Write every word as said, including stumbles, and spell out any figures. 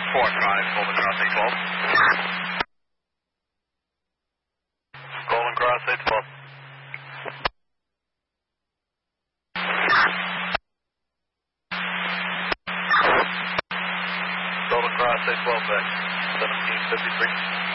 four five, Golden Cross eight twelve. Golden Cross eight twelve. Golden Cross eight twelve back, seventeen fifty-three.